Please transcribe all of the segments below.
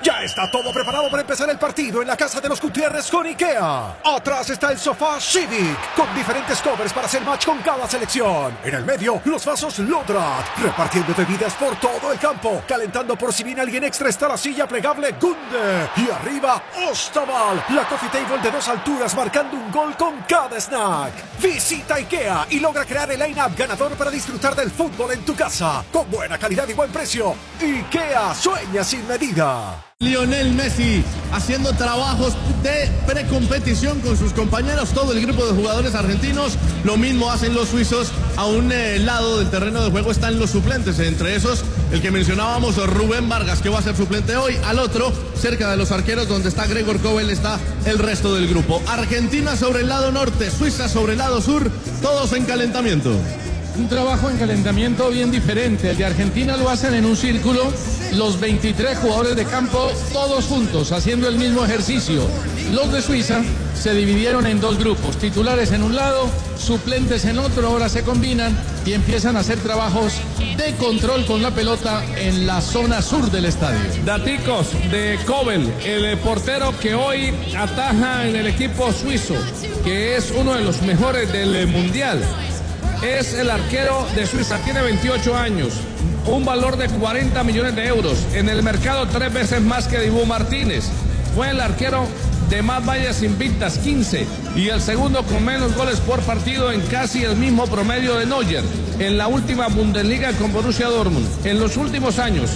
Ya está todo preparado para empezar el partido en la casa de los Gutiérrez con IKEA. Atrás está el sofá Civic, con diferentes covers para hacer match con cada selección. En el medio, los vasos Lodrat, repartiendo bebidas por todo el campo. Calentando por si viene alguien extra está la silla plegable Gunde. Y arriba, Ostaval, la coffee table de 2 alturas marcando un gol con cada snack. Visita IKEA y logra crear el line-up ganador para disfrutar del fútbol en tu casa. Con buena calidad y buen precio. IKEA sueña sin medida. Lionel Messi haciendo trabajos de precompetición con sus compañeros, todo el grupo de jugadores argentinos. Lo mismo hacen los suizos. A un lado del terreno de juego están los suplentes, entre esos el que mencionábamos, Rubén Vargas, que va a ser suplente hoy. Al otro, cerca de los arqueros, donde está Gregor Kobel, está el resto del grupo. Argentina sobre el lado norte, Suiza sobre el lado sur, todos en calentamiento. Un trabajo en calentamiento bien diferente. El de Argentina lo hacen en un círculo, los 23 jugadores de campo, todos juntos, haciendo el mismo ejercicio. Los de Suiza se dividieron en 2 grupos, titulares en un lado, suplentes en otro, ahora se combinan y empiezan a hacer trabajos de control con la pelota en la zona sur del estadio. Daticos de Kobel, el portero que hoy ataja en el equipo suizo, que es uno de los mejores del mundial. Es el arquero de Suiza, tiene 28 años, un valor de 40 millones de euros. En el mercado 3 veces más que Dibu Martínez. Fue el arquero de más vallas invictas, 15, y el segundo con menos goles por partido en casi el mismo promedio de Neuer en la última Bundesliga con Borussia Dortmund. En los últimos años,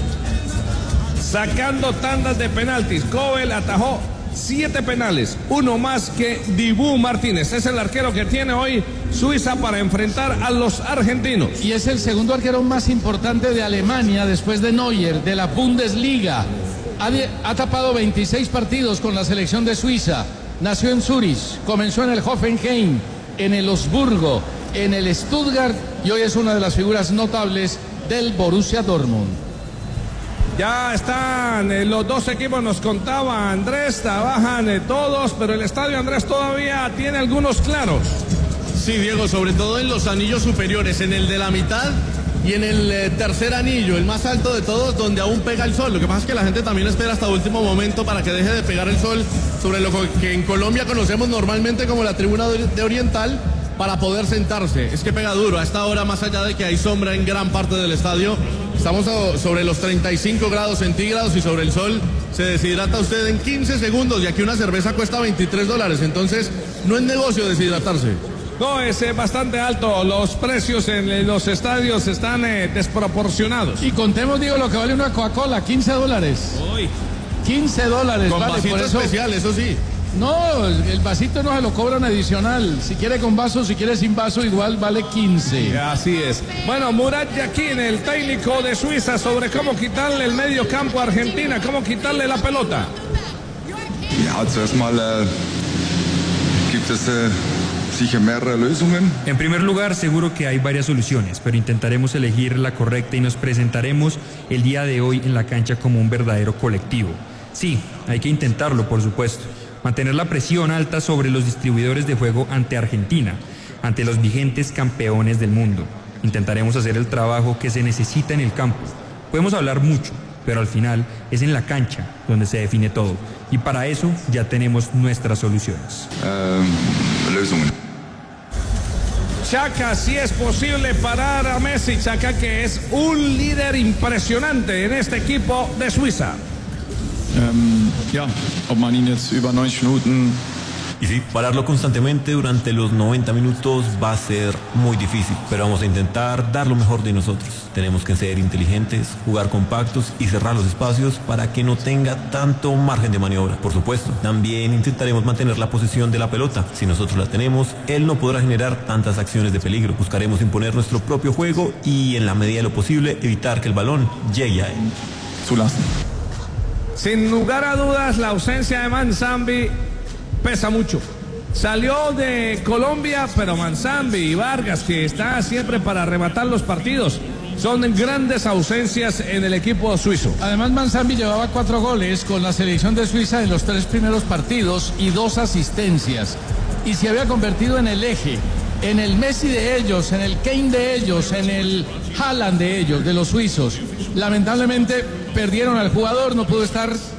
sacando tandas de penaltis, Kobel atajó 7 penales, uno más que Dibu Martínez. Es el arquero que tiene hoy Suiza para enfrentar a los argentinos. Y es el segundo arquero más importante de Alemania después de Neuer, de la Bundesliga. Ha tapado 26 partidos con la selección de Suiza. Nació en Zurich, comenzó en el Hoffenheim, en el Augsburgo, en el Stuttgart y hoy es una de las figuras notables del Borussia Dortmund. Ya están los 2 equipos, nos contaba Andrés, trabajan todos, pero el estadio, Andrés, todavía tiene algunos claros. Sí, Diego, sobre todo en los anillos superiores, en el de la mitad y en el tercer anillo, el más alto de todos, donde aún pega el sol. Lo que pasa es que la gente también espera hasta último momento para que deje de pegar el sol sobre lo que en Colombia conocemos normalmente como la tribuna de Oriental, para poder sentarse. Es que pega duro a esta hora, más allá de que hay sombra en gran parte del estadio. Estamos sobre los 35 grados centígrados y sobre el sol se deshidrata usted en 15 segundos y aquí una cerveza cuesta $23. Entonces no es negocio deshidratarse. No, es bastante alto. Los precios en los estadios están desproporcionados. Y contemos, Diego, lo que vale una Coca-Cola, $15. Uy. $15. Con vale, vasito por eso... especial, eso sí. No, el vasito no se lo cobran adicional. Si quiere con vaso, si quiere sin vaso, igual vale 15. Así es. Bueno, Murat Yakin, el técnico de Suiza, sobre cómo quitarle el medio campo a Argentina, cómo quitarle la pelota. Ja, zuerst mal gibt es sicher mehrere Lösungen. En primer lugar, seguro que hay varias soluciones, pero intentaremos elegir la correcta y nos presentaremos el día de hoy en la cancha como un verdadero colectivo. Sí, hay que intentarlo, por supuesto. Mantener la presión alta sobre los distribuidores de juego ante Argentina, ante los vigentes campeones del mundo. Intentaremos hacer el trabajo que se necesita en el campo. Podemos hablar mucho, pero al final es en la cancha donde se define todo. Y para eso ya tenemos nuestras soluciones. Lösungen. Xhaka, si es posible parar a Messi. Xhaka, que es un líder impresionante en este equipo de Suiza. Ja, ob man ihn jetzt über 90 Minuten... Y sí, pararlo constantemente durante los 90 minutos va a ser muy difícil, pero vamos a intentar dar lo mejor de nosotros. Tenemos que ser inteligentes, jugar compactos y cerrar los espacios para que no tenga tanto margen de maniobra. Por supuesto, también intentaremos mantener la posesión de la pelota. Si nosotros la tenemos, él no podrá generar tantas acciones de peligro. Buscaremos imponer nuestro propio juego y, en la medida de lo posible, evitar que el balón llegue a él. Zulassen. Sin lugar a dudas, la ausencia de Manzambi pesa mucho. Salió de Colombia, pero Manzambi y Vargas, que está siempre para rematar los partidos, son grandes ausencias en el equipo suizo. Además, Manzambi llevaba 4 goles con la selección de Suiza en los 3 primeros partidos y 2 asistencias. Y se había convertido en el eje, en el Messi de ellos, en el Kane de ellos, en el Haaland de ellos, de los suizos. Lamentablemente perdieron al jugador, no pudo estar